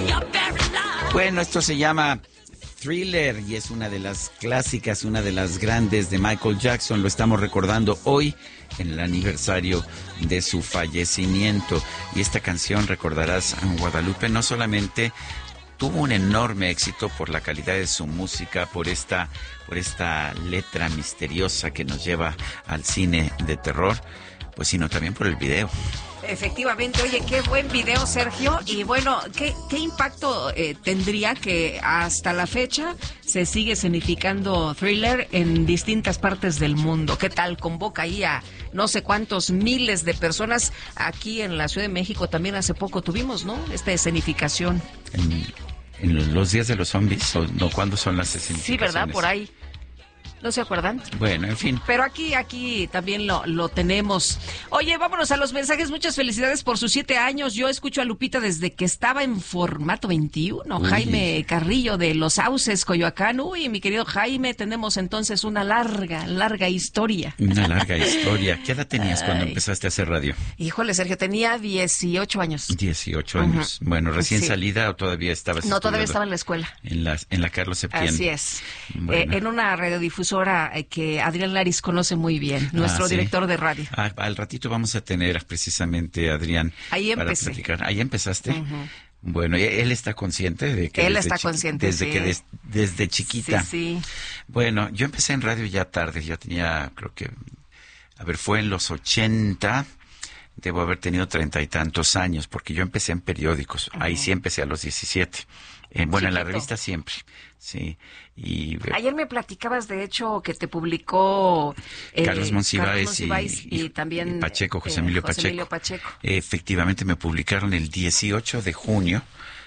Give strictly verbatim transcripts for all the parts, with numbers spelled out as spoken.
Bueno, esto se llama Thriller y es una de las clásicas, una de las grandes de Michael Jackson. Lo estamos recordando hoy en el aniversario de su fallecimiento. Y esta canción, recordarás, Guadalupe, no solamente tuvo un enorme éxito por la calidad de su música, por esta, por esta letra misteriosa que nos lleva al cine de terror, pues sino también por el video. Efectivamente, oye, qué buen video, Sergio, y bueno, ¿qué, qué impacto eh, tendría que hasta la fecha se sigue significando Thriller en distintas partes del mundo? ¿Qué tal? Convoca ahí a no sé cuántos miles de personas. Aquí en la Ciudad de México también hace poco tuvimos, ¿no?, esta escenificación. En, en los días de los zombies, ¿o no? ¿Cuándo son las escenificaciones? Sí, ¿verdad? Por ahí. ¿No se acuerdan? Bueno, en fin. Pero aquí, aquí también lo, lo tenemos. Oye, vámonos a los mensajes. Muchas felicidades por sus siete años. Yo escucho a Lupita desde que estaba en formato veintiuno. Uy. Jaime Carrillo de Los Sauces, Coyoacán. Uy, mi querido Jaime, tenemos entonces una larga, larga historia. Una larga historia. ¿Qué edad tenías Ay. cuando empezaste a hacer radio? Híjole, Sergio, tenía dieciocho años. dieciocho años. Uh-huh. Bueno, ¿recién sí. salida o todavía estabas No, todavía estaba en la escuela. En la, en la Carlos Septién. Así es. Bueno. Eh, en una radiodifusora que Adrián Laris conoce muy bien, nuestro ah, ¿sí? director de radio. Ah, al ratito vamos a tener precisamente a Adrián. Ahí para empecé. platicar. Ahí empezaste. Uh-huh. Bueno, él está consciente de que él desde está chiqui- consciente desde sí. que des- desde chiquita. Sí, sí. Bueno, yo empecé en radio ya tarde, ya tenía, creo que, a ver, fue en los ochenta. Debo haber tenido treinta y tantos años, porque yo empecé en periódicos. Uh-huh. Ahí sí empecé a los diecisiete. Eh, bueno, Chiquito. En la revista siempre, sí. Y ayer me platicabas, de hecho, que te publicó eh, Carlos Monsiváis, Carlos Monsiváis y, y, y también y Pacheco, José eh, Emilio José Pacheco. Emilio Pacheco. Eh, efectivamente, me publicaron el dieciocho de junio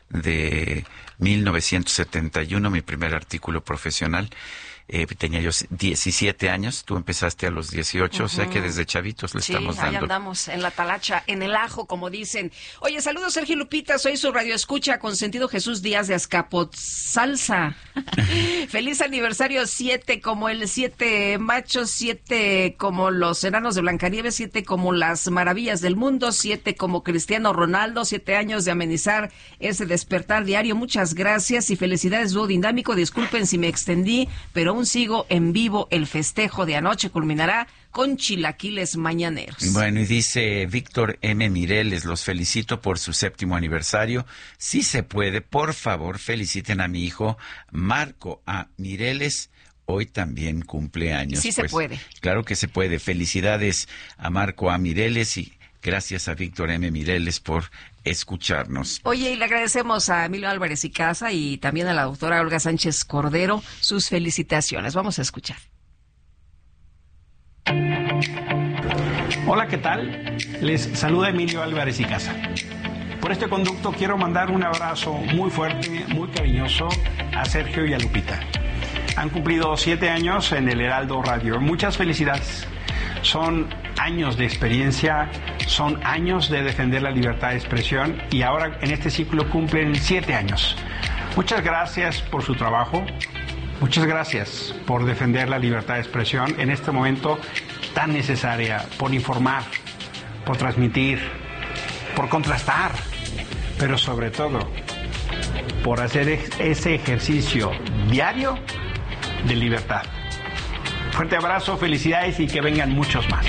de mil novecientos setenta y uno mi primer artículo profesional. Eh, tenía yo diecisiete años, tú empezaste a los dieciocho, uh-huh. o sea que desde chavitos le sí, estamos dando. Sí, ahí andamos, en la talacha, en el ajo, como dicen. Oye, saludos, Sergio Lupita, soy su radioescucha, consentido Jesús Díaz de Azcapotzalza. Feliz aniversario, siete como el siete machos, siete como los enanos de Blancanieves, siete como las maravillas del mundo, siete como Cristiano Ronaldo, siete años de amenizar ese despertar diario. Muchas gracias y felicidades, dúo dinámico. Disculpen si me extendí, pero aún sigo en vivo. El festejo de anoche culminará con chilaquiles mañaneros. Bueno, y dice Víctor M. Mireles, los felicito por su séptimo aniversario. Si se puede, por favor, feliciten a mi hijo Marco A. Mireles. Hoy también cumple años. Sí se pues, puede. Claro que se puede. Felicidades a Marco A. Mireles y gracias a Víctor M. Mireles por escucharnos. Oye, y le agradecemos a Emilio Álvarez y Casa y también a la doctora Olga Sánchez Cordero sus felicitaciones. Vamos a escuchar. Hola, ¿qué tal? Les saluda Emilio Álvarez y Casa. Por este conducto quiero mandar un abrazo muy fuerte, muy cariñoso a Sergio y a Lupita. Han cumplido siete años en el Heraldo Radio. Muchas felicidades. Son años de experiencia, son años de defender la libertad de expresión y ahora en este ciclo cumplen siete años. Muchas gracias por su trabajo, muchas gracias por defender la libertad de expresión en este momento tan necesaria, por informar, por transmitir, por contrastar, pero sobre todo por hacer ese ejercicio diario de libertad. Fuerte abrazo, felicidades y que vengan muchos más.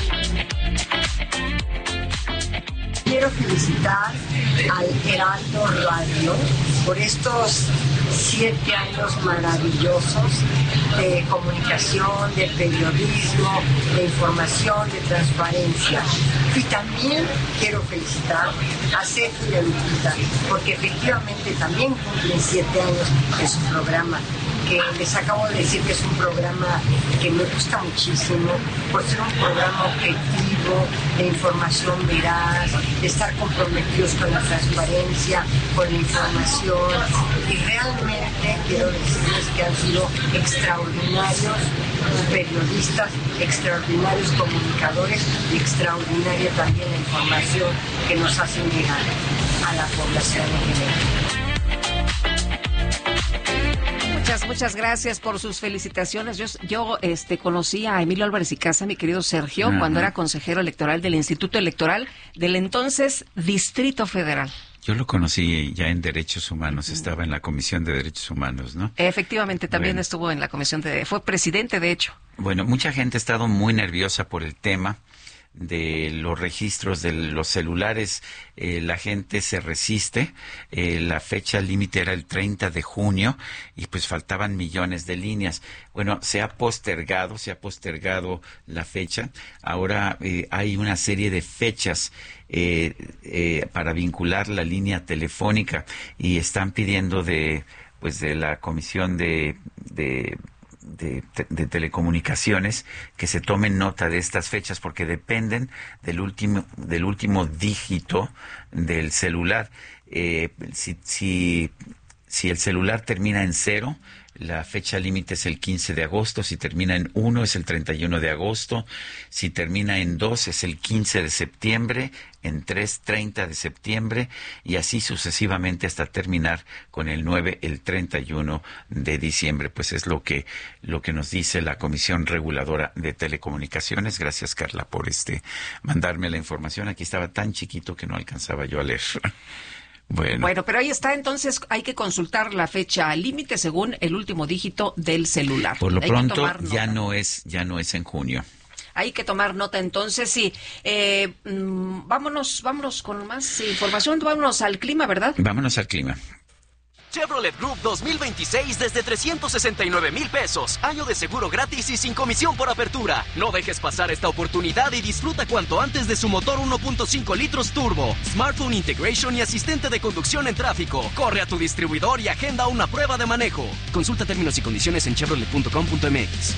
Quiero felicitar al Heraldo Radio por estos siete años maravillosos de comunicación, de periodismo, de información, de transparencia. Y también quiero felicitar a Sergio y a Lupita, porque efectivamente también cumplen siete años en su programa, que les acabo de decir que es un programa que me gusta muchísimo, por ser un programa objetivo, de información veraz, de estar comprometidos con la transparencia, con la información, y realmente quiero decirles que han sido extraordinarios periodistas, extraordinarios comunicadores y extraordinaria también la información que nos hacen llegar a la población en general. Muchas, muchas gracias por sus felicitaciones. Yo, yo este, conocí a Emilio Álvarez y Casa, mi querido Sergio, uh-huh. cuando era consejero electoral del Instituto Electoral del entonces Distrito Federal. Yo lo conocí ya en Derechos Humanos, estaba en la Comisión de Derechos Humanos, ¿no? Efectivamente, también Bueno. estuvo en la comisión de... Fue presidente, de hecho. Bueno, mucha gente ha estado muy nerviosa por el tema de los registros de los celulares. Eh, la gente se resiste. Eh, la fecha límite era el treinta de junio y pues faltaban millones de líneas. Bueno, se ha postergado, se ha postergado la fecha. Ahora eh, hay una serie de fechas eh, eh, para vincular la línea telefónica y están pidiendo de pues de la Comisión de, de De, de telecomunicaciones que se tomen nota de estas fechas porque dependen del último del último dígito del celular. Eh, si, si, si el celular termina en cero, la fecha límite es el quince de agosto, si termina en uno es el treinta y uno de agosto, si termina en dos es el quince de septiembre, en tres, treinta de septiembre, y así sucesivamente hasta terminar con el nueve, el treinta y uno de diciembre. Pues es lo que, lo que nos dice la Comisión Reguladora de Telecomunicaciones. Gracias, Carla, por este mandarme la información. Aquí estaba tan chiquito que no alcanzaba yo a leer. Bueno. Bueno, pero ahí está, entonces hay que consultar la fecha límite según el último dígito del celular. Por lo hay pronto ya no es ya no es en junio. Hay que tomar nota, entonces, sí. Eh, mmm, vámonos, vámonos con más información, vámonos al clima, ¿verdad? Vámonos al clima. Chevrolet Group dos mil veintiséis desde trescientos sesenta y nueve mil pesos. Año de seguro gratis y sin comisión por apertura. No dejes pasar esta oportunidad y disfruta cuanto antes de su motor uno punto cinco litros turbo, smartphone integration y asistente de conducción en tráfico. Corre a tu distribuidor y agenda una prueba de manejo. Consulta términos y condiciones en chevrolet punto com punto m x.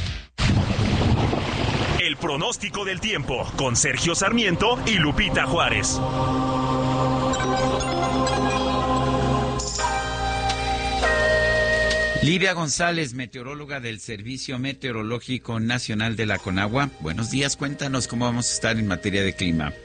El pronóstico del tiempo con Sergio Sarmiento y Lupita Juárez. Livia González, meteoróloga del Servicio Meteorológico Nacional de la Conagua. Buenos días, cuéntanos cómo vamos a estar en materia de clima.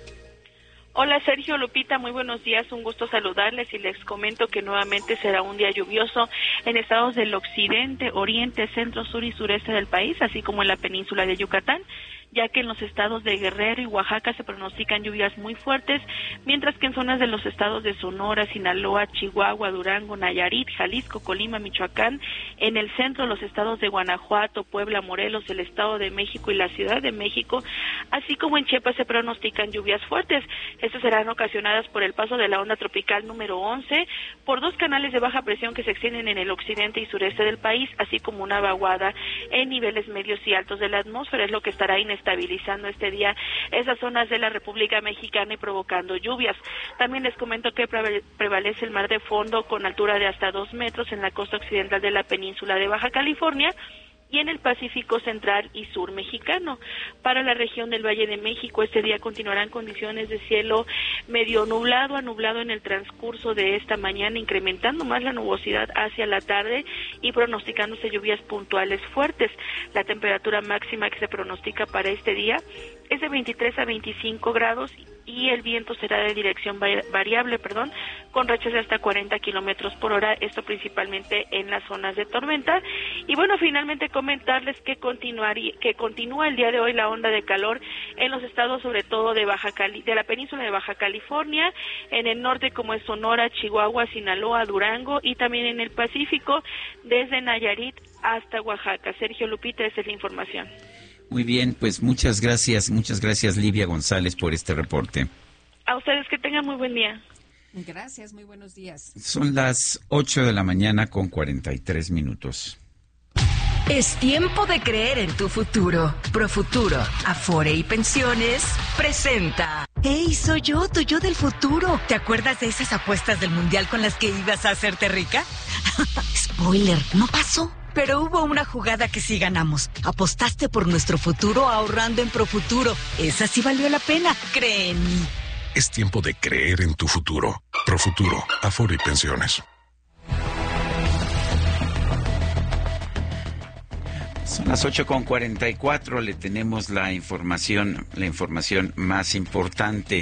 Hola Sergio, Lupita, muy buenos días, un gusto saludarles y les comento que nuevamente será un día lluvioso en estados del occidente, oriente, centro, sur y sureste del país, así como en la península de Yucatán, ya que en los estados de Guerrero y Oaxaca se pronostican lluvias muy fuertes, mientras que en zonas de los estados de Sonora, Sinaloa, Chihuahua, Durango, Nayarit, Jalisco, Colima, Michoacán, en el centro los estados de Guanajuato, Puebla, Morelos, el Estado de México y la Ciudad de México, así como en Chiapas se pronostican lluvias fuertes. Estas serán ocasionadas por el paso de la onda tropical número once, por dos canales de baja presión que se extienden en el occidente y sureste del país, así como una vaguada en niveles medios y altos de la atmósfera, es lo que estará inestabilizando este día esas zonas de la República Mexicana y provocando lluvias. También les comento que prevalece el mar de fondo con altura de hasta dos metros en la costa occidental de la península de Baja California y en el Pacífico central y sur mexicano. Para la región del Valle de México, este día continuarán condiciones de cielo medio nublado a nublado en el transcurso de esta mañana, incrementando más la nubosidad hacia la tarde y pronosticándose lluvias puntuales fuertes. La temperatura máxima que se pronostica para este día es de veintitrés a veinticinco grados y el viento será de dirección variable, perdón, con rachas de hasta cuarenta kilómetros por hora, esto principalmente en las zonas de tormenta. Y bueno, finalmente comentarles que continuaría, que continúa el día de hoy la onda de calor en los estados, sobre todo de Baja Cali, de la península de Baja California, en el norte como es Sonora, Chihuahua, Sinaloa, Durango y también en el Pacífico, desde Nayarit hasta Oaxaca. Sergio, Lupita, esa es la información. Muy bien, pues muchas gracias, muchas gracias Livia González por este reporte. A ustedes que tengan muy buen día. Gracias, muy buenos días. Son las ocho de la mañana con cuarenta y tres minutos. Es tiempo de creer en tu futuro. Profuturo, Afore y Pensiones presenta. ¡Hey, soy yo, tu yo del futuro! ¿Te acuerdas de esas apuestas del Mundial con las que ibas a hacerte rica? Spoiler, no pasó. Pero hubo una jugada que sí ganamos. Apostaste por nuestro futuro ahorrando en Profuturo. Esa sí valió la pena. Cree en mí. Es tiempo de creer en tu futuro. Profuturo, Afore y Pensiones. Son las ocho con cuarenta y cuatro, le tenemos la información, la información más importante.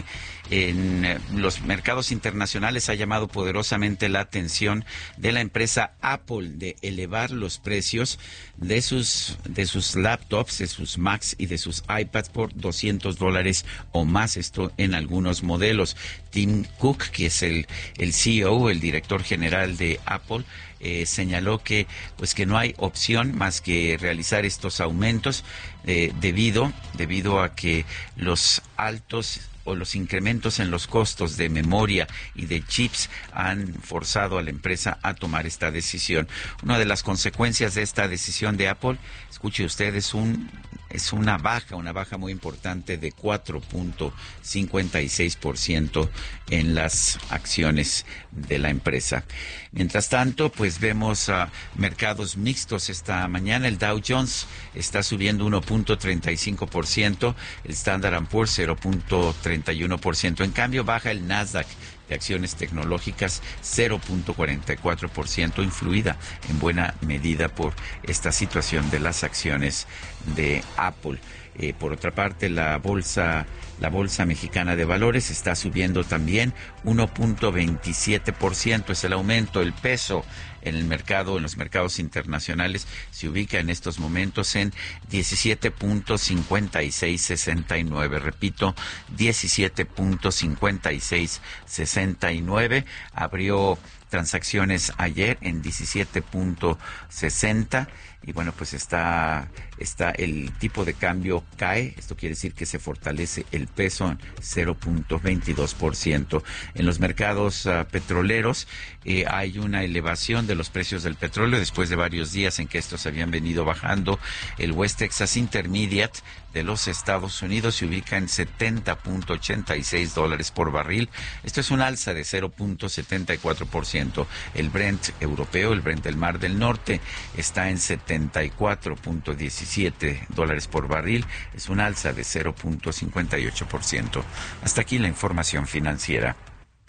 en eh, los mercados internacionales ha llamado poderosamente la atención de la empresa Apple de elevar los precios de sus de sus laptops, de sus Macs y de sus iPads por doscientos dólares o más, esto en algunos modelos. Tim Cook, que es el, el C E O, el director general de Apple, eh, señaló que pues que no hay opción más que realizar estos aumentos eh, debido debido a que los altos o los incrementos en los costos de memoria y de chips han forzado a la empresa a tomar esta decisión. Una de las consecuencias de esta decisión de Apple, escuche usted, es un es una baja, una baja muy importante de cuatro punto cincuenta y seis por ciento en las acciones de la empresa. Mientras tanto, pues vemos uh, mercados mixtos esta mañana. El Dow Jones está subiendo uno punto treinta y cinco por ciento, el Standard and Poor's cero punto treinta y uno por ciento. En cambio, baja el Nasdaq de acciones tecnológicas cero punto cuarenta y cuatro por ciento, influida en buena medida por esta situación de las acciones de Apple. Eh, por otra parte, la bolsa la bolsa mexicana de valores está subiendo también uno punto veintisiete por ciento, es el aumento. El peso en el mercado, en los mercados internacionales, se ubica en estos momentos en diecisiete punto cincuenta y seis sesenta y nueve. Repito, diecisiete punto cincuenta y seis sesenta y nueve. Abrió transacciones ayer en diecisiete punto sesenta. Y bueno, pues está, está el tipo de cambio cae, esto quiere decir que se fortalece el peso en cero punto veintidós por ciento. En los mercados uh, petroleros eh, hay una elevación de los precios del petróleo después de varios días en que estos habían venido bajando. El West Texas Intermediate de los Estados Unidos se ubica en setenta punto ochenta y seis dólares por barril. Esto es un alza de cero punto setenta y cuatro por ciento. El Brent europeo, el Brent del Mar del Norte, está en setenta y cuatro punto diecisiete dólares por barril. Es un alza de cero punto cincuenta y ocho por ciento. Hasta aquí la información financiera.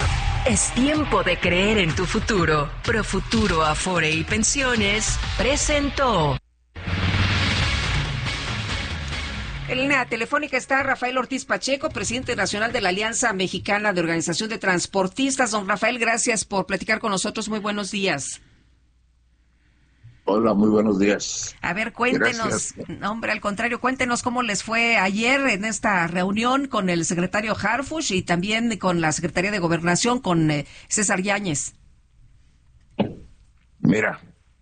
Es tiempo de creer en tu futuro. Profuturo Afore y Pensiones presentó. En línea telefónica está Rafael Ortiz Pacheco, presidente nacional de la Alianza Mexicana de Organización de Transportistas. Don Rafael, gracias por platicar con nosotros. Muy buenos días. Hola, muy buenos días. A ver, cuéntenos, no, hombre, al contrario, cuéntenos cómo les fue ayer en esta reunión con el secretario Harfuch y también con la Secretaría de Gobernación, con eh, César Yáñez. Mira,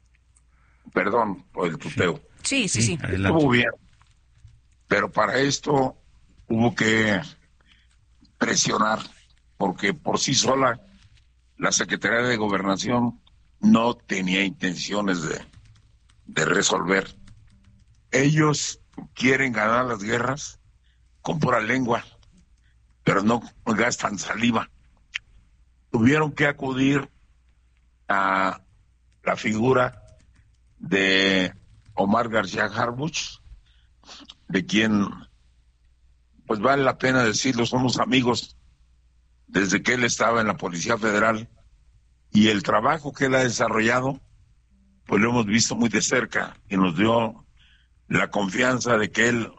perdón por el tuteo. Sí, sí, sí. sí. Estuvo bien, pero para esto hubo que presionar, porque por sí sola la Secretaría de Gobernación no tenía intenciones de, de resolver. Ellos quieren ganar las guerras con pura lengua, pero no gastan saliva. Tuvieron que acudir a la figura de Omar García Harfuch, de quien, pues vale la pena decirlo, somos amigos desde que él estaba en la Policía Federal, y el trabajo que él ha desarrollado, pues lo hemos visto muy de cerca, y nos dio la confianza de que él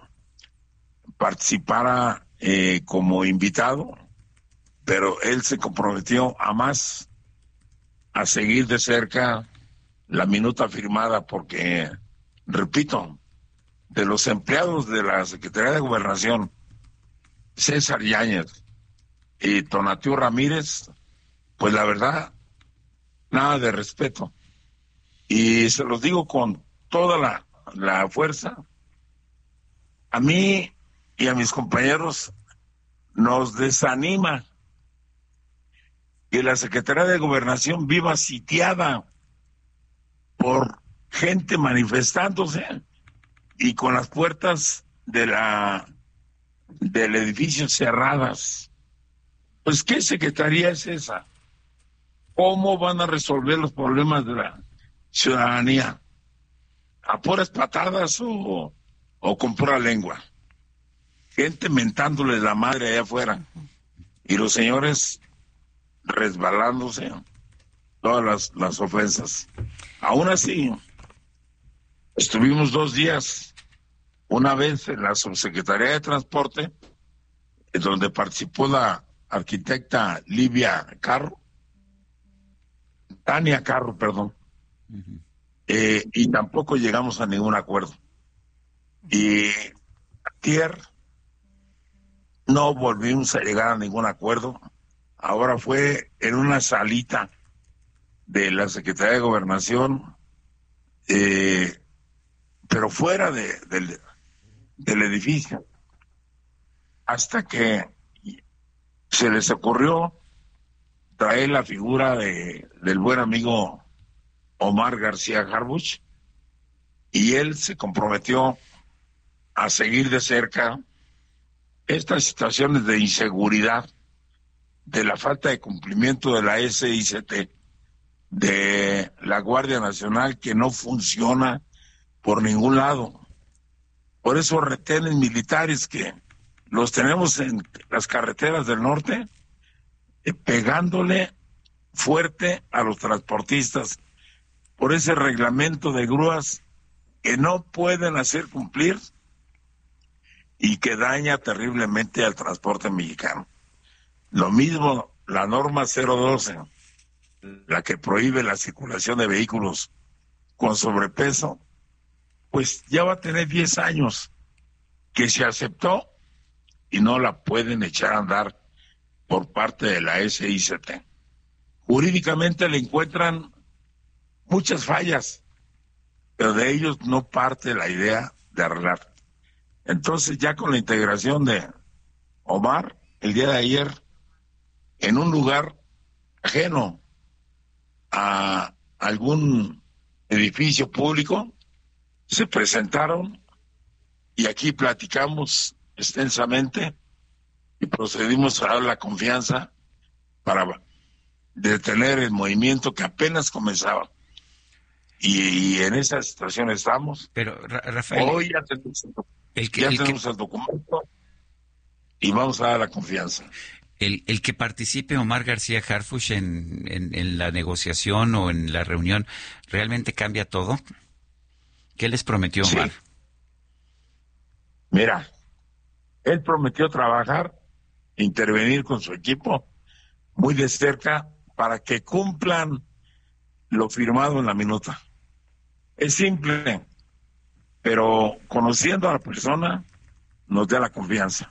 participara eh, como invitado, pero él se comprometió a más, a seguir de cerca la minuta firmada, porque, repito, de los empleados de la Secretaría de Gobernación, César Yáñez y Tonatiuh Ramírez, pues la verdad, nada de respeto. Y se los digo con toda la, la fuerza. A mí y a mis compañeros nos desanima que la Secretaría de Gobernación viva sitiada por gente manifestándose y con las puertas de la del edificio cerradas. Pues, ¿qué secretaría es esa? ¿Cómo van a resolver los problemas de la ciudadanía? ¿A puras patadas o, o con pura lengua? Gente mentándole la madre allá afuera y los señores resbalándose todas las, las ofensas. Aún así, estuvimos dos días, una vez en la Subsecretaría de Transporte, en donde participó la arquitecta Livia Carro, Tania Carro, perdón, uh-huh. eh, y tampoco llegamos a ningún acuerdo. Y ayer no volvimos a llegar a ningún acuerdo. Ahora fue en una salita de la Secretaría de Gobernación, eh, pero fuera de, de, del edificio, hasta que se les ocurrió traer la figura de, del buen amigo Omar García Harfuch, y él se comprometió a seguir de cerca estas situaciones de inseguridad, de la falta de cumplimiento de la S I C T, de la Guardia Nacional, que no funciona por ningún lado. Por eso retenes militares que los tenemos en las carreteras del norte, eh, pegándole fuerte a los transportistas por ese reglamento de grúas que no pueden hacer cumplir y que daña terriblemente al transporte mexicano. Lo mismo la norma cero doce, la que prohíbe la circulación de vehículos con sobrepeso, pues ya va a tener diez años que se aceptó y no la pueden echar a andar por parte de la S I C T. Jurídicamente le encuentran muchas fallas, pero de ellos no parte la idea de arreglar. Entonces, ya con la integración de Omar, el día de ayer, en un lugar ajeno a algún edificio público, se presentaron y aquí platicamos extensamente y procedimos a dar la confianza para detener el movimiento que apenas comenzaba. Y, y en esa situación estamos. Pero, Rafael, hoy ya tenemos, el, que, ya el, tenemos que... el documento y vamos a dar la confianza. El, el que participe Omar García Harfuch en, en, en la negociación o en la reunión, ¿realmente cambia todo? ¿Qué les prometió Omar? Sí. Mira, él prometió trabajar, intervenir con su equipo muy de cerca para que cumplan lo firmado en la minuta. Es simple, pero conociendo a la persona nos da la confianza.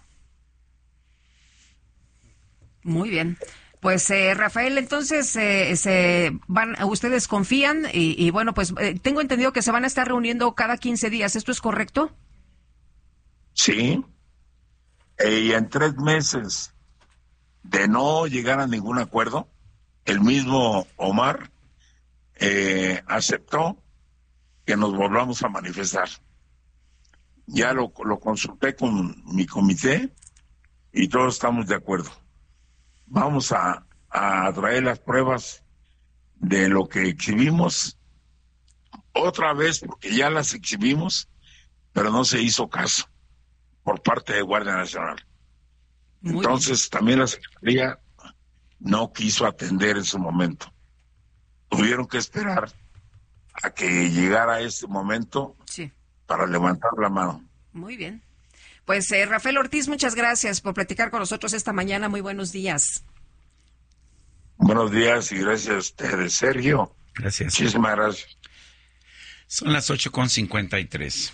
Muy bien. Pues eh, Rafael, entonces eh, se van, ustedes confían y, y bueno, pues eh, tengo entendido que se van a estar reuniendo cada quince días. ¿Esto es correcto? Sí. Eh, y en tres meses de no llegar a ningún acuerdo, el mismo Omar eh, aceptó que nos volvamos a manifestar. Ya lo, lo consulté con mi comité y todos estamos de acuerdo. Vamos a, a traer las pruebas de lo que exhibimos otra vez, porque ya las exhibimos, pero no se hizo caso por parte de Guardia Nacional. Muy Entonces bien. También la Secretaría no quiso atender en su momento. Tuvieron que esperar a que llegara este momento sí. para levantar la mano. Muy bien. Pues eh, Rafael Ortiz, muchas gracias por platicar con nosotros esta mañana. Muy buenos días. Buenos días y gracias a ustedes, Sergio. Gracias. Muchísimas gracias. Son las ocho con cincuenta y tres.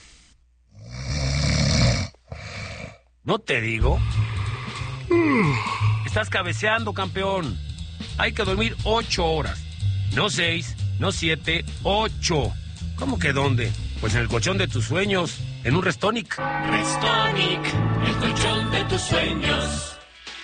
¿No te digo? Mm, estás cabeceando, campeón. Hay que dormir ocho horas. No seis, no siete, ocho. ¿Cómo que dónde? Pues en el colchón de tus sueños, en un Restonic. Restonic, el colchón de tus sueños.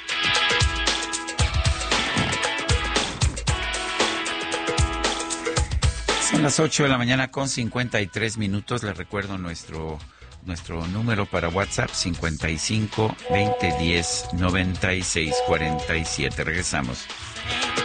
Son las ocho de la mañana con cincuenta y tres minutos. Les recuerdo nuestro nuestro número para WhatsApp, cincuenta y cinco, veinte, diez, noventa y seis, cuarenta y siete. Regresamos.